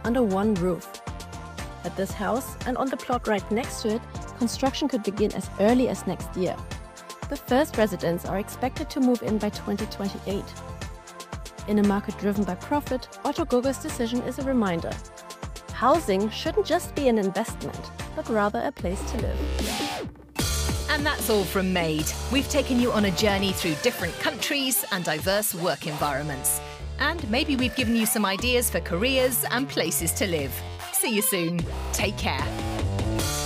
under one roof. At this house and on the plot right next to it, construction could begin as early as next year. The first residents are expected to move in by 2028. In a market driven by profit, Otto Gugger's decision is a reminder. Housing shouldn't just be an investment, but rather a place to live. And that's all from Made. We've taken you on a journey through different countries and diverse work environments. And maybe we've given you some ideas for careers and places to live. See you soon. Take care.